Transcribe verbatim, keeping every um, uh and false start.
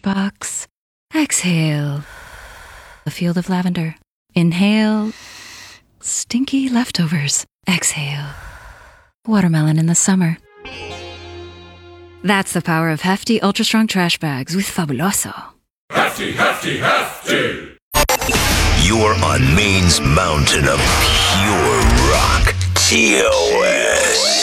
box. Exhale, a field of lavender. Inhale, stinky leftovers. Exhale, watermelon in the summer. That's the power of hefty, ultra-strong trash bags with Fabuloso. Hefty, hefty, hefty! You're on Maine's mountain of pure rock. T O S